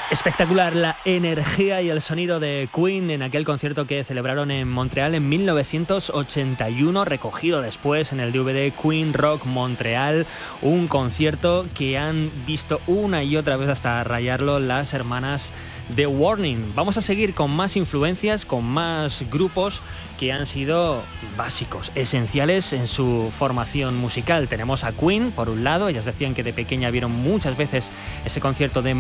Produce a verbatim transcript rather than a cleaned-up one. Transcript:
Espectacular la energía y el sonido de Queen en aquel concierto que celebraron en Montreal en mil novecientos ochenta y uno, recogido después en el D V D Queen Rock Montreal, un concierto que han visto una y otra vez hasta rayarlo las hermanas The Warning. Vamos a seguir con más influencias, con más grupos que han sido básicos, esenciales en su formación musical. Tenemos a Queen, por un lado, ellas decían que de pequeña vieron muchas veces ese concierto de